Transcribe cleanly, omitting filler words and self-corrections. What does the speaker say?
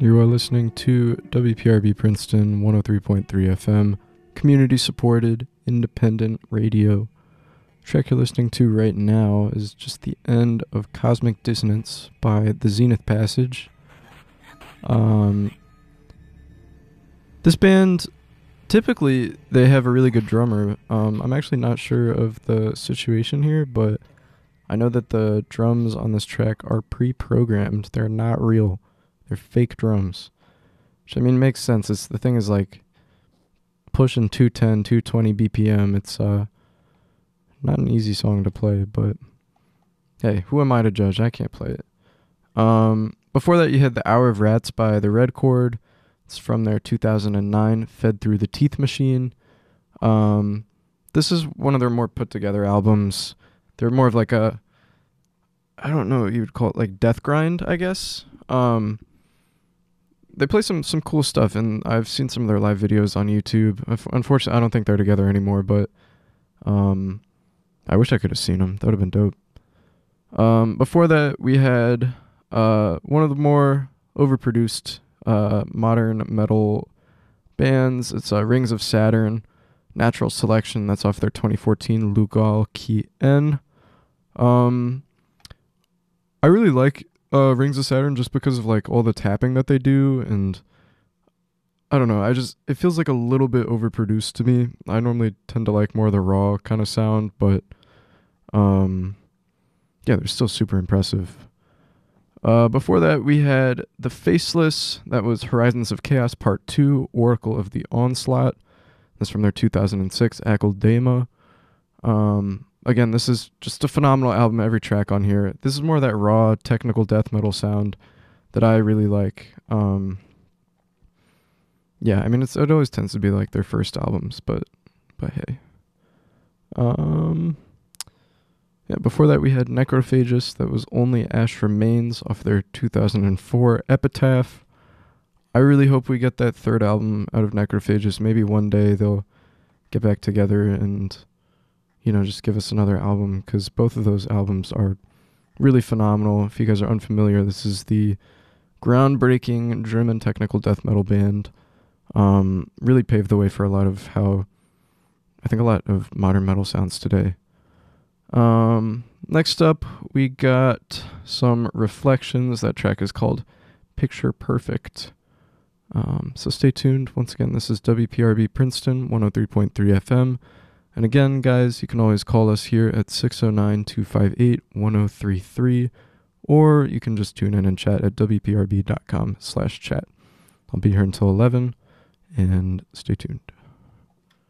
You are listening to WPRB Princeton 103.3 FM, community-supported, independent radio. The track you're listening to right now is just the end of Cosmic Dissonance by The Zenith Passage. This band, typically, they have a really good drummer. I'm actually not sure of the situation here, but I know that the drums on this track are pre-programmed. They're not real. They're fake drums. Which, I mean, makes sense. The thing is, like, pushing 210, 220 BPM. It's not an easy song to play, but hey, who am I to judge? I can't play it. Before that, you had The Hour of Rats by The Red Chord. It's from their 2009 Fed Through the Teeth Machine. This is one of their more put-together albums. They're more of like a, I don't know what you would call it, like death grind, I guess. They play some cool stuff, and I've seen some of their live videos on YouTube. Unfortunately, I don't think they're together anymore, but I wish I could have seen them. That would have been dope. Before that, we had one of the more overproduced modern metal bands. It's Rings of Saturn, Natural Selection. That's off their 2014 Lugal Ki En. I really like Rings of Saturn just because of like all the tapping that they do, and I don't know, it feels like a little bit overproduced to me. I normally tend to like more of the raw kind of sound, but yeah, they're still super impressive. Before that, we had The Faceless. That was Horizons of Chaos Part 2, Oracle of the Onslaught. That's from their 2006 Akeldama. Again, this is just a phenomenal album, every track on here. This is more of that raw, technical death metal sound that I really like. Yeah, I mean, it always tends to be like their first albums, but hey. Yeah, before that, we had Necrophagus. That was Only Ash Remains off their 2004 Epitaph. I really hope we get that third album out of Necrophagus. Maybe one day they'll get back together and, you know, just give us another album, because both of those albums are really phenomenal. If you guys are unfamiliar, this is the groundbreaking German technical death metal band. Really paved the way for a lot of modern metal sounds today. Next up, we got some Reflections. That track is called Picture Perfect. So stay tuned. Once again, this is WPRB Princeton 103.3 FM. And again, guys, you can always call us here at 609-258-1033, or you can just tune in and chat at wprb.com/chat. I'll be here until 11, and stay tuned.